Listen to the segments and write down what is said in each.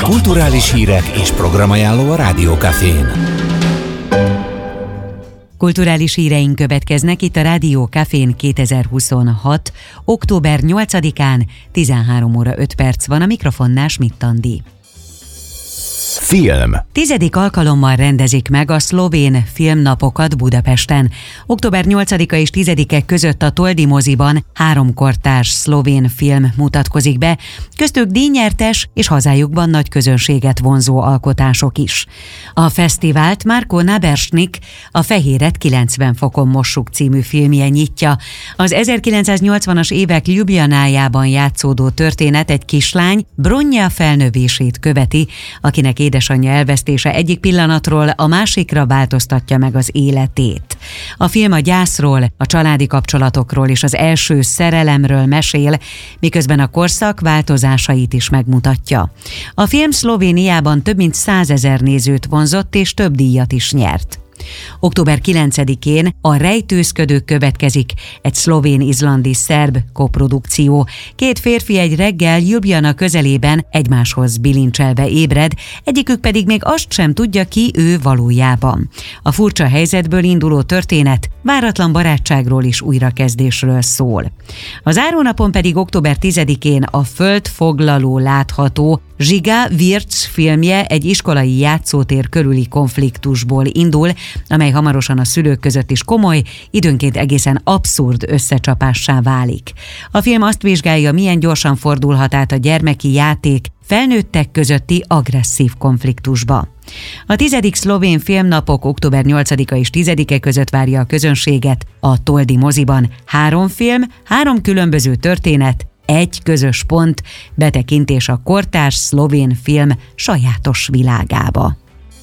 Kulturális hírek és programajánló a Rádiókafén. Kulturális híreink következnek itt a Rádiókafén 2026. október 8-án, 13 óra 5 perc van, a mikrofonnál Schmidt Andi. Film. 10. alkalommal rendezik meg a szlovén filmnapokat Budapesten. Október 8-a és 10-e között a Toldi moziban 3 kortárs szlovén film mutatkozik be, köztük díjnyertes és hazájukban nagy közönséget vonzó alkotások is. A fesztivált Marko Nabersnik a Fehéret 90 fokon mossuk című filmje nyitja. Az 1980-as évek Ljubljanájában játszódó történet egy kislány, Bronja felnövését követi, akinek édesanyja elvesztése egyik pillanatról a másikra változtatja meg az életét. A film a gyászról, a családi kapcsolatokról és az első szerelemről mesél, miközben a korszak változásait is megmutatja. A film Szlovéniában több mint 100 000 nézőt vonzott és több díjat is nyert. Október 9-én a Rejtőzködők következik, egy szlovén-izlandi-szerb koprodukció. 2 férfi egy reggel Ljubljana közelében egymáshoz bilincselve ébred, egyikük pedig még azt sem tudja, ki ő valójában. A furcsa helyzetből induló történet váratlan barátságról és újrakezdésről szól. A zárónapon pedig október 10-én a Földfoglaló látható. Zsiga Virc filmje egy iskolai játszótér körüli konfliktusból indul, amely hamarosan a szülők között is komoly, időnként egészen abszurd összecsapássá válik. A film azt vizsgálja, milyen gyorsan fordulhat át a gyermeki játék felnőttek közötti agresszív konfliktusba. A 10. szlovén filmnapok október 8-a és 10-e között várja a közönséget a Toldi moziban. 3 film, 3 különböző történet, egy közös pont, betekintés a kortárs szlovén film sajátos világába.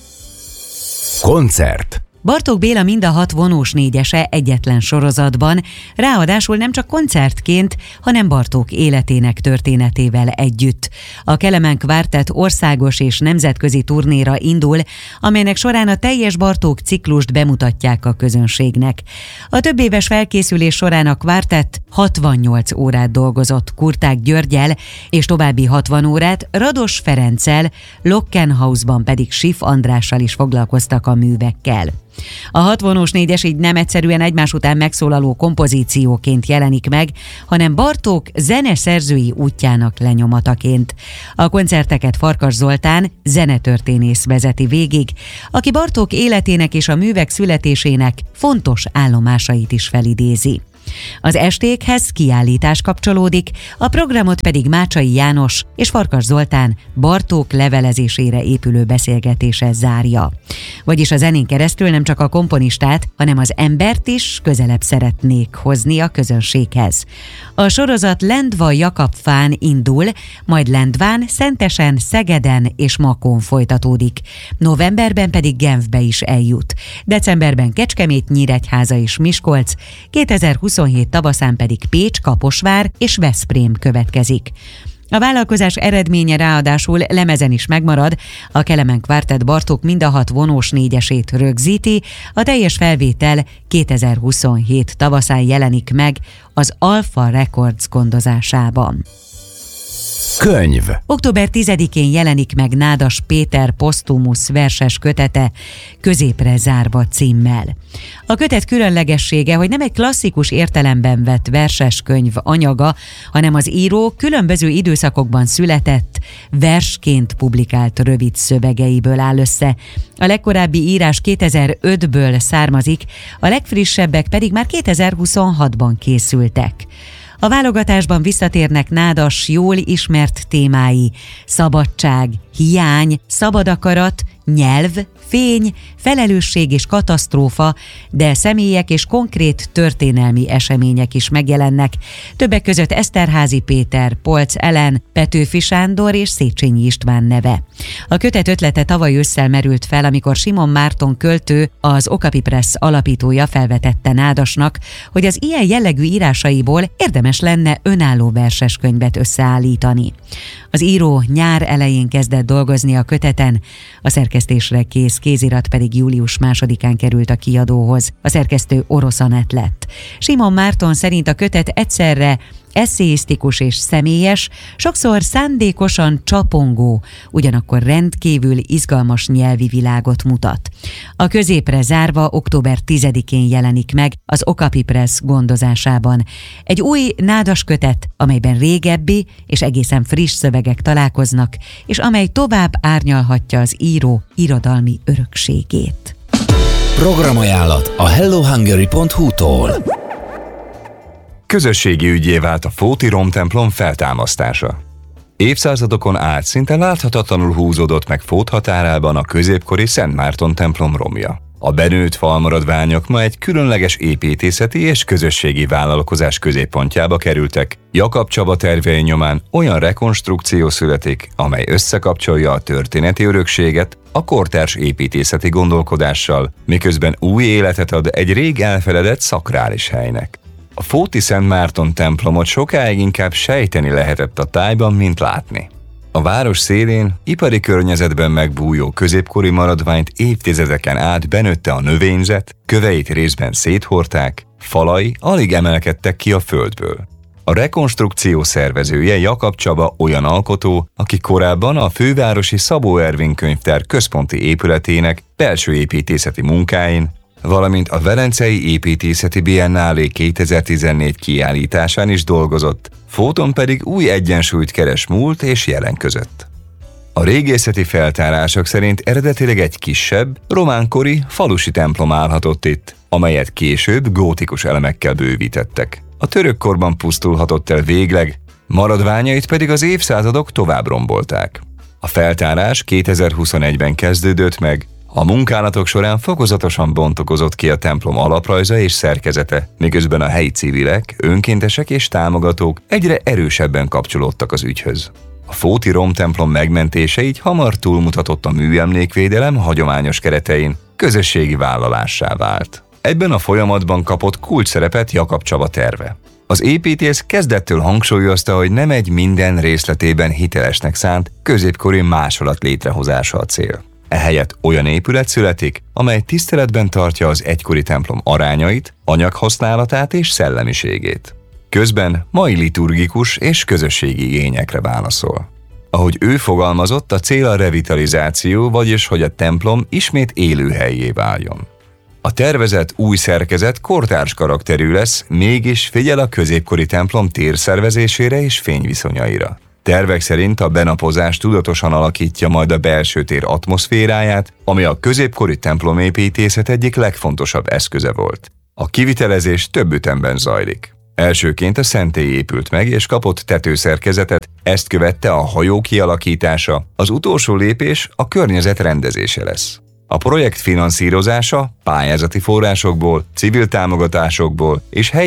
Koncert. Bartók Béla mind a 6 vonós négyese egyetlen sorozatban, ráadásul nem csak koncertként, hanem Bartók életének történetével együtt. A Kelemen Quartet országos és nemzetközi turnéra indul, amelynek során a teljes Bartók ciklust bemutatják a közönségnek. A többéves felkészülés során a Quartet 68 órát dolgozott Kurták Györggyel, és további 60 órát Rados Ferenccel, Lockenhausban pedig Schiff Andrással is foglalkoztak a művekkel. A 6 vonós négyes így nem egyszerűen egymás után megszólaló kompozícióként jelenik meg, hanem Bartók zeneszerzői útjának lenyomataként. A koncerteket Farkas Zoltán, zenetörténész vezeti végig, aki Bartók életének és a művek születésének fontos állomásait is felidézi. Az estékhez kiállítás kapcsolódik, a programot pedig Mácsai János és Farkas Zoltán Bartók levelezésére épülő beszélgetése zárja. Vagyis a zenén keresztül nem csak a komponistát, hanem az embert is közelebb szeretnék hozni a közönséghez. A sorozat Lendva Jakabfán indul, majd Lendván, Szentesen, Szegeden és Makón folytatódik. Novemberben pedig Genfbe is eljut. Decemberben Kecskemét, Nyíregyháza és Miskolc, 2027 tavaszán pedig Pécs, Kaposvár és Veszprém következik. A vállalkozás eredménye ráadásul lemezen is megmarad, a Kelemen Quartet Bartók mind a 6 vonós négyesét rögzíti, a teljes felvétel 2027 tavaszán jelenik meg az Alpha Records gondozásában. Könyv. Október 10-én jelenik meg Nádas Péter posztumusz verses kötete Középre zárva címmel. A kötet különlegessége, hogy nem egy klasszikus értelemben vett verses könyv anyaga, hanem az író különböző időszakokban született, versként publikált rövid szövegeiből áll össze. A legkorábbi írás 2005-ből származik, a legfrissebbek pedig már 2026-ban készültek. A válogatásban visszatérnek Nádas jól ismert témái: szabadság, hiány, szabad akarat, nyelv, fény, felelősség és katasztrófa, de személyek és konkrét történelmi események is megjelennek, többek között Eszterházy Péter, Polcz Ellen, Petőfi Sándor és Széchenyi István neve. A kötet ötlete tavaly ősszel merült fel, amikor Simon Márton költő, az Okapi Press alapítója felvetette Nádasnak, hogy az ilyen jellegű írásaiból érdemes lenne önálló verseskönyvet összeállítani. Az író nyár elején kezdett dolgozni a köteten, a szerkesztésre kész kézirat pedig július 2-án került a kiadóhoz. A szerkesztő Orosz Anett lett. Simon Márton szerint a kötet egyszerre Eszéisztikus és személyes, sokszor szándékosan csapongó, ugyanakkor rendkívül izgalmas nyelvi világot mutat. A középre zárva október 10-én jelenik meg az Okapi Press gondozásában. Egy új nádas kötet, amelyben régebbi és egészen friss szövegek találkoznak, és amely tovább árnyalhatja az író irodalmi örökségét. Programajánlat a hellohungary.hu-tól. Közösségi üggyé vált a Fóti romtemplom feltámasztása. Évszázadokon át szinte láthatatlanul húzódott meg Fót határában a középkori Szent Márton templom romja. A benőtt falmaradványok ma egy különleges építészeti és közösségi vállalkozás középpontjába kerültek. Jakab Csaba tervei nyomán olyan rekonstrukció születik, amely összekapcsolja a történeti örökséget a kortárs építészeti gondolkodással, miközben új életet ad egy rég elfeledett szakrális helynek. A Fóti Szent Márton templomot sokáig inkább sejteni lehetett a tájban, mint látni. A város szélén, ipari környezetben megbújó középkori maradványt évtizedeken át benőtte a növényzet, köveit részben széthordták, falai alig emelkedtek ki a földből. A rekonstrukció szervezője Jakab Csaba olyan alkotó, aki korábban a fővárosi Szabó Ervin könyvtár központi épületének belső építészeti munkáin, valamint a Velencei Építészeti Biennálé 2014 kiállításán is dolgozott, Fóton pedig új egyensúlyt keres múlt és jelen között. A régészeti feltárások szerint eredetileg egy kisebb, románkori falusi templom állhatott itt, amelyet később gótikus elemekkel bővítettek. A török korban pusztulhatott el végleg, maradványait pedig az évszázadok tovább rombolták. A feltárás 2021-ben kezdődött meg, a munkálatok során fokozatosan bontakozott ki a templom alaprajza és szerkezete, miközben a helyi civilek, önkéntesek és támogatók egyre erősebben kapcsolódtak az ügyhöz. A Fóti romtemplom megmentése így hamar túlmutatott a műemlékvédelem hagyományos keretein, közösségi vállalássá vált. Ebben a folyamatban kapott kulcsszerepet Jakab Csaba terve. Az építész kezdettől hangsúlyozta, hogy nem egy minden részletében hitelesnek szánt középkori másolat létrehozása a cél. Ehelyett olyan épület születik, amely tiszteletben tartja az egykori templom arányait, anyaghasználatát és szellemiségét. Közben mai liturgikus és közösségi igényekre válaszol. Ahogy ő fogalmazott, a cél a revitalizáció, vagyis hogy a templom ismét élőhellyé váljon. A tervezett új szerkezet kortárs karakterű lesz, mégis figyel a középkori templom térszervezésére és fényviszonyaira. Tervek szerint a benapozás tudatosan alakítja majd a belső tér atmoszféráját, ami a középkori templomépítészet egyik legfontosabb eszköze volt. A kivitelezés több ütemben zajlik. Elsőként a szentély épült meg és kapott tetőszerkezetet, ezt követte a hajó kialakítása, az utolsó lépés a környezet rendezése lesz. A projekt finanszírozása pályázati forrásokból, civil támogatásokból és helyi